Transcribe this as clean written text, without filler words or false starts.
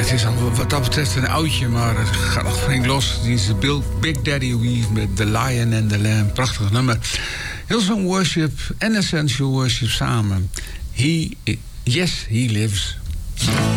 het is al wat dat betreft een oudje, maar het gaat nog flink los. Die is Big Daddy Weave met The Lion and the Lamb. Prachtig nummer. Hillsong Worship en Essential Worship samen. Yes, he lives.